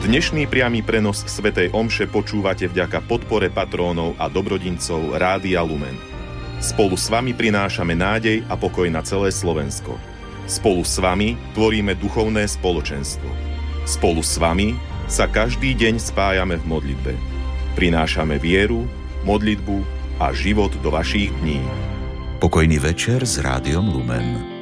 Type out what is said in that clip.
Dnešný priamy prenos svätej omše počúvate vďaka podpore patrónov a dobrodincov Rádia Lumen. Spolu s vami prinášame nádej a pokoj na celé Slovensko. Spolu s vami tvoríme duchovné spoločenstvo. Spolu s vami sa každý deň spájame v modlitbe. Prinášame vieru, modlitbu a život do vašich dní. Pokojný večer s Rádiom Lumen.